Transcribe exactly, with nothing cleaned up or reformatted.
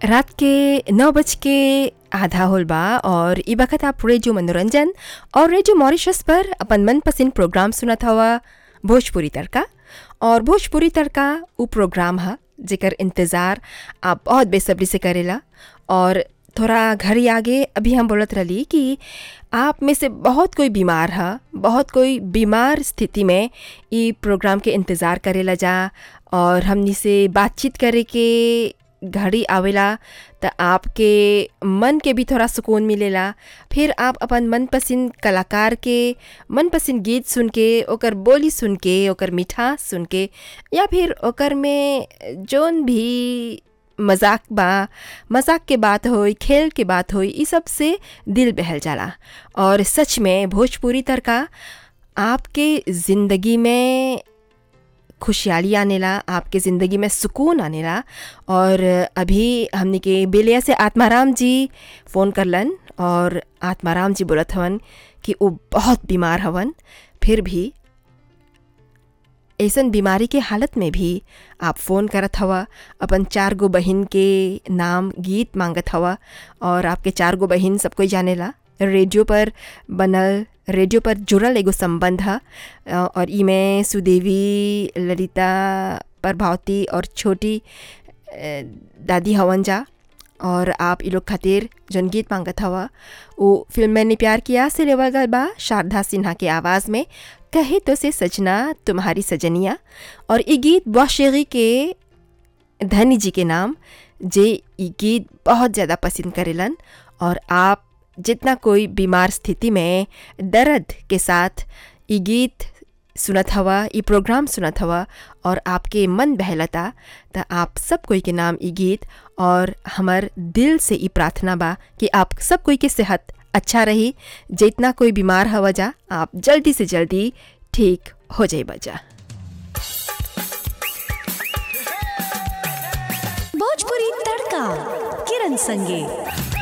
रात के नौ बज के आधा होल बा और ई बखत आप रेडियो मनोरंजन और रेडियो मॉरिशस पर अपन मनपसंद प्रोग्राम सुनत हवा भोजपुरी तड़का। और भोजपुरी तड़का उ प्रोग्राम ह जेकर इंतज़ार आप बहुत बेसब्री से करेला। और थोड़ा घड़ी आगे अभी हम बोलत रही कि आप में से बहुत कोई बीमार है, बहुत कोई बीमार स्थिति में ई प्रोग्राम के इंतज़ार करेला जा और हमनी से बातचीत करे के घड़ी आवेला त आपके मन के भी थोड़ा सुकून मिलेला। फिर आप अपन मनपसंद कलाकार के मनपसंद गीत सुन के, ओकर बोली सुन के, ओकर मिठास सुन के, या फिर ओकर में जोन भी मजाक बा, मजाक के बात होई, खेल के बात होई, ई सब से दिल बहल जाला। और सच में भोजपुरी तड़का आपके ज़िंदगी में खुशहाली आनेला, आपके ज़िंदगी में सुकून आनेला। और अभी हमने के बेलिया से आत्माराम जी फ़ोन करलन और आत्माराम जी बोलत हवन कि वो बहुत बीमार हवन, फिर भी ऐसन बीमारी के हालत में भी आप फ़ोन करत हवा, अपन चार गो बहिन के नाम गीत मांगत हवा। और आपके चार गो बहिन सब कोई जानेला, रेडियो पर बनल, रेडियो पर जुड़ल एगो संबंध है। और ई में सुदेवी, ललिता, प्रभावती और छोटी दादी हवन जा। और आप ई लोग खातिर जौन गीत मांगत हवा वो फिल्म मैंने प्यार किया से लेवल गल बा, शारदा सिन्हा के आवाज़ में, कहे तो से सजना तुम्हारी सजनिया। और ई गीत बौशेरी के धनी जी के नाम, जे ई गीत बहुत ज़्यादा पसंद करेलन। और आप जितना कोई बीमार स्थिति में दर्द के साथ ई गीत सुनत हवा, ई प्रोग्राम सुनत हवा और आपके मन बहलता, त आप सब कोई के नाम ई गीत और हमर दिल से ई प्रार्थना बा कि आप सब कोई के सेहत अच्छा रही। जितना कोई बीमार हवा जा, आप जल्दी से जल्दी ठीक हो जाए बजा। भोजपुरी तड़का किरण संगे।